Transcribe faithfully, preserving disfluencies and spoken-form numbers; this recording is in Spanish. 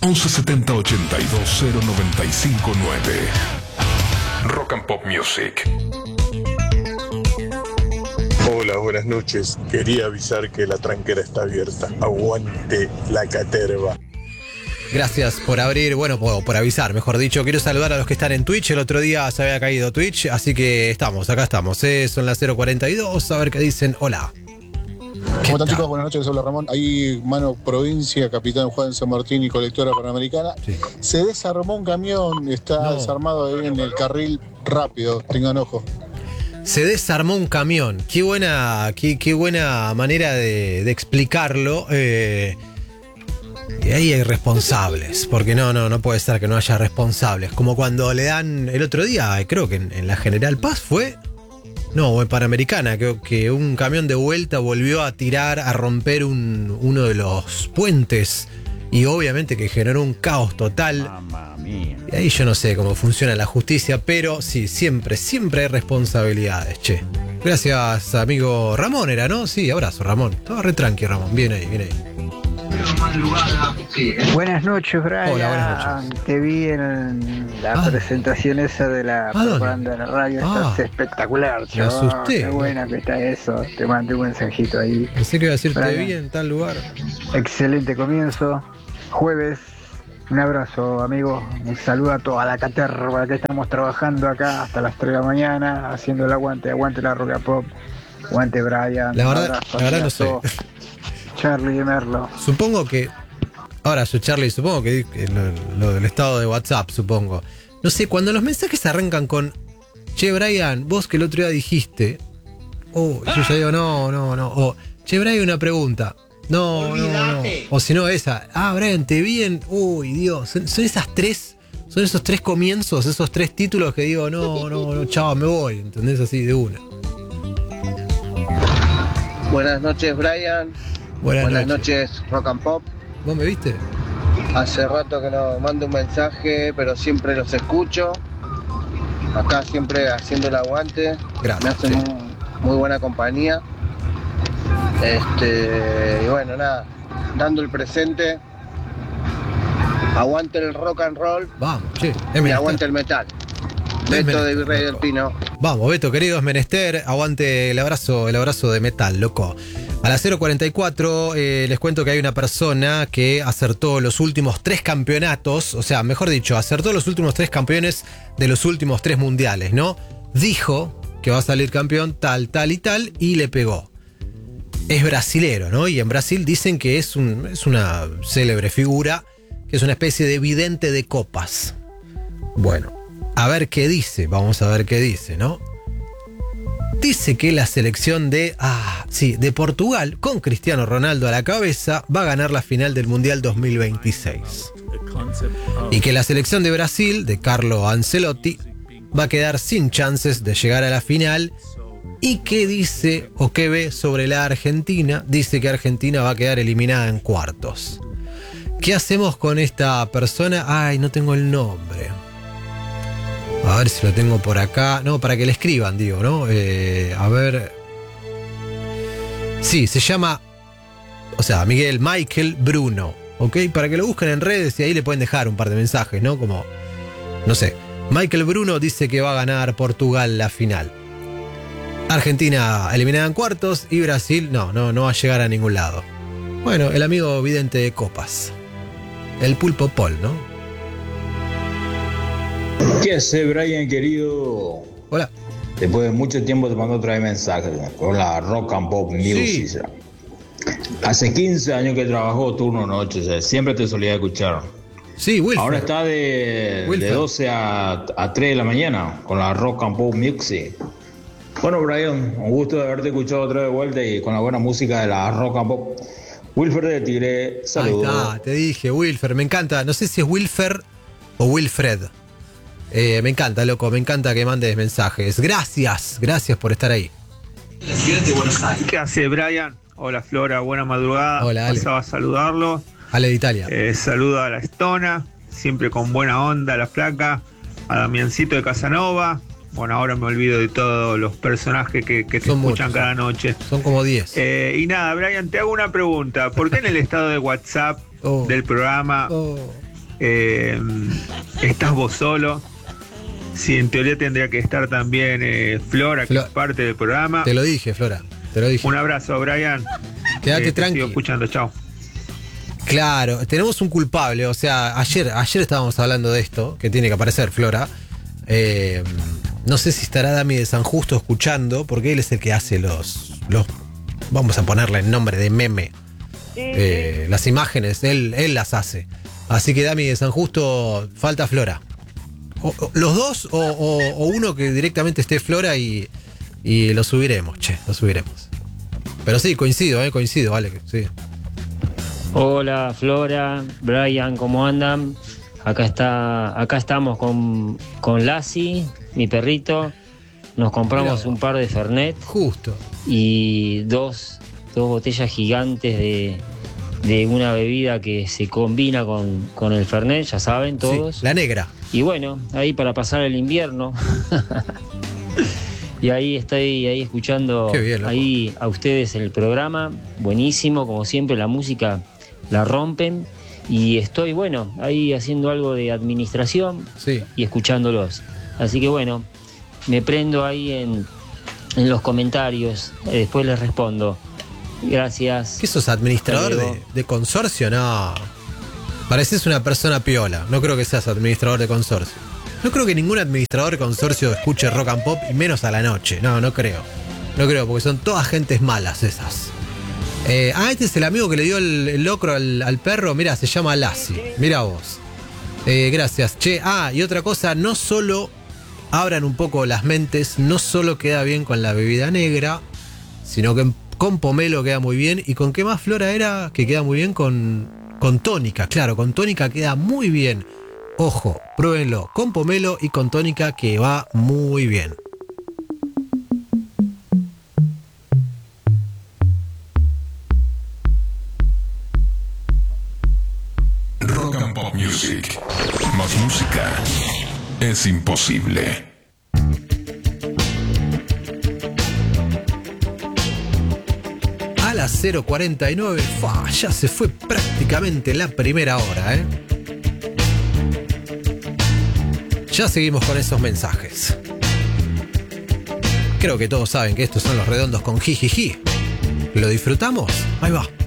once setenta ochenta y dos cero noventa y cinco nueve. Rock and Pop Music. Hola, buenas noches. Quería avisar que la tranquera está abierta. Aguante la caterva. Gracias por abrir, bueno, por, por avisar, mejor dicho. Quiero saludar a los que están en Twitch. El otro día se había caído Twitch, así que estamos, acá estamos. ¿eh? Son las cero cuarenta y dos, a ver qué dicen. Hola. ¿Cómo están, chicos? Buenas noches, hola Ramón. Ahí, mano provincia, capitán Juan San Martín y colectora panamericana. Sí. Se desarmó un camión, está No. desarmado ahí en el carril rápido, tengan ojo. Se desarmó un camión. Qué buena, qué, qué buena manera de, de explicarlo. Eh, y ahí hay responsables, porque no, no, no puede ser que no haya responsables. Como cuando le dan el otro día, creo que en, en la General Paz fue... No, o en Panamericana, creo que un camión de vuelta volvió a tirar, a romper un, uno de los puentes y obviamente que generó un caos total. Mamma mía. Y ahí yo no sé cómo funciona la justicia, pero sí, siempre, siempre hay responsabilidades, che. Gracias, amigo Ramón, era, ¿no? Sí, abrazo, Ramón. Estaba re tranqui, Ramón. Bien ahí, bien ahí. Buenas noches, Brian. Hola, buenas noches. Te vi en la Ah. presentación esa de la ¿A dónde? propaganda de la radio. Ah. Estás espectacular, Me chaval. asusté. Qué buena que está eso. Te mandé un mensajito ahí. Pensé que iba a decirte Brian. bien en tal lugar. Excelente comienzo. Jueves. Un abrazo, amigo. Un saludo a toda la caterva que estamos trabajando acá hasta las tres de la mañana, haciendo el aguante. Aguante la rock and pop. Aguante, Brian. La Un verdad, abrazo, la verdad no sé. amigazo. Charlie de Merlo. Supongo que. Ahora, yo, Charlie, supongo que que lo, lo del estado de WhatsApp, supongo. No sé, cuando los mensajes arrancan con. Che, Brian, vos que el otro día dijiste. Oh, yo ya digo, no, no, no. O, che, Brian, una pregunta. No, no, no. O si no, esa. Ah, Brian, te vi en. Uy, Dios. Son, son esas tres. Son esos tres comienzos, esos tres títulos que digo, no, no, no, chao, me voy. ¿Entendés? Así de una. Buenas noches, Brian. Buenas, Buenas noches. noches, Rock and Pop. ¿Vos me viste? Hace rato que no mando un mensaje, pero siempre los escucho. Acá siempre haciendo el aguante. Gracias, Me hacen sí. un- muy buena compañía. Este, y bueno, nada, dando el presente. Aguante el rock and roll Vamos, che. Es y menester. aguante el metal. Es Beto menester, de Virrey del loco. Pino. Vamos, Beto, querido, es menester. Aguante el abrazo, el abrazo de metal, loco. A las cero cuarenta y cuatro eh, les cuento que hay una persona que acertó los últimos tres campeonatos, o sea, mejor dicho, acertó los últimos tres campeones de los últimos tres mundiales, ¿no? Dijo que va a salir campeón tal, tal y tal, y le pegó. Es brasilero, ¿no? Y en Brasil dicen que es, un, es una célebre figura, que es una especie de vidente de copas. Bueno, a ver qué dice, vamos a ver qué dice, ¿no? Dice que la selección de, ah, sí, de Portugal, con Cristiano Ronaldo a la cabeza, va a ganar la final del Mundial dos mil veintiséis. Y que la selección de Brasil, de Carlo Ancelotti, va a quedar sin chances de llegar a la final. ¿Y qué dice o qué ve sobre la Argentina? Dice que Argentina va a quedar eliminada en cuartos. ¿Qué hacemos con esta persona? Ay, no tengo el nombre. A ver si lo tengo por acá. No, para que le escriban, digo, ¿no? Eh, a ver. Sí, se llama. O sea, Miguel Michael Bruno. ¿Ok? Para que lo busquen en redes y ahí le pueden dejar un par de mensajes, ¿no? Como. No sé. Michael Bruno dice que va a ganar Portugal la final. Argentina eliminada en cuartos y Brasil no, no, no va a llegar a ningún lado. Bueno, el amigo vidente de copas. El Pulpo Paul, ¿no? ¿Qué hace, Brian, querido? Hola. Después de mucho tiempo te mando otra vez mensajes con la Rock and Pop Music. Sí. Hace quince años que trabajo turno noche, o sea, siempre te solía escuchar. Sí, Wilfred. Ahora está de, Wilfred. de doce a, a tres de la mañana con la Rock and Pop Music. Bueno, Brian, un gusto de haberte escuchado otra vez de vuelta y con la buena música de la Rock and Pop. Wilfred de Tigre, saludos. Ahí está, te dije, Wilfer, me encanta. No sé si es Wilfer o Wilfred. Eh, me encanta, loco, me encanta que mandes mensajes. Gracias, gracias por estar ahí. ¿Qué hace, Brian? Hola, Flora, buena madrugada. Hola, Ale. Pasaba a saludarlo. Ale de Italia. Eh, saludo a la Estona, siempre con buena onda, la flaca. A Damiancito de Casanova. Bueno, ahora me olvido de todos los personajes que, que te Son escuchan muchos, cada noche. Son como diez. Eh, y nada, Brian, te hago una pregunta. ¿Por qué en el estado de WhatsApp Oh. del programa Oh. Eh, ¿Estás vos solo? Sí, en teoría tendría que estar también eh, Flora, que Flo- es parte del programa. Te lo dije, Flora. Te lo dije. Un abrazo, Brian. Quédate Eh, te tranqui. sigo escuchando, chao. Claro, tenemos un culpable. O sea, ayer, ayer estábamos hablando de esto, que tiene que aparecer Flora. Eh, no sé si estará Dami de San Justo escuchando, porque él es el que hace los. los vamos a ponerle el nombre de meme. Eh, las imágenes, él, él las hace. Así que Dami de San Justo, falta Flora. O- o- los dos o, o- o uno que directamente esté Flora y, y lo subiremos, che, lo subiremos. Pero sí, coincido, eh, coincido, vale, sí. Hola Flora, Brian, ¿cómo andan? Acá está, acá estamos con, con Lassie, mi perrito. Nos compramos Mirá. un par de Fernet Justo. y dos, dos botellas gigantes de, de una bebida que se combina con, con el Fernet, ya saben todos. Sí, la negra. Y bueno, ahí para pasar el invierno. Y ahí estoy ahí escuchando Qué bien, loco. ahí a ustedes el programa. Buenísimo, como siempre, la música la rompen. Y estoy, bueno, ahí haciendo algo de administración Sí. y escuchándolos. Así que bueno, me prendo ahí en, en los comentarios. Eh, después les respondo. Gracias. ¿Qué sos, administrador Hasta luego. de, de consorcio? No. Pareces una persona piola. No creo que seas administrador de consorcio. No creo que ningún administrador de consorcio escuche rock and pop y menos a la noche. No, no creo. No creo, porque son todas gentes malas esas. Eh, ah, este es el amigo que le dio el, el locro al, al perro. Mira, se llama Lassie. Mira vos. Eh, gracias. Che, ah, y otra cosa, no solo abran un poco las mentes, no solo queda bien con la bebida negra, sino que con pomelo queda muy bien. ¿Y con qué más, Flora, era? Que queda muy bien con, con tónica. Claro, con tónica queda muy bien. Ojo, pruébenlo con pomelo y con tónica, que va muy bien. Rock and Pop Music. Más música es imposible. A las cero cuarenta y nueve, ¡fua! Ya se fue prácticamente la primera hora, ¿eh? Ya seguimos con esos mensajes. Creo que todos saben que estos son los redondos con jijiji. ¿Lo disfrutamos? Ahí va.